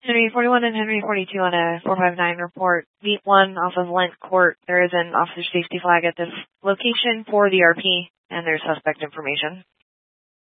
Henry 41 and Henry 42 on a 459 report. Beat 1 off of Lent Court. There is an officer safety flag at this location for the RP, and there's suspect information.